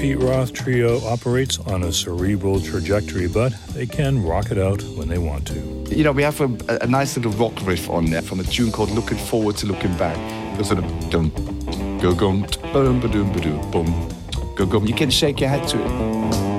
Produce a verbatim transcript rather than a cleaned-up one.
Pete Roth Trio operates on a cerebral trajectory, but they can rock it out when they want to. You know, we have a, a nice little rock riff on there from a tune called Looking Forward to Looking Back. It's sort of dum, go gum, boom, ba doom, ba doom, boom, go gum. You can shake your head to it.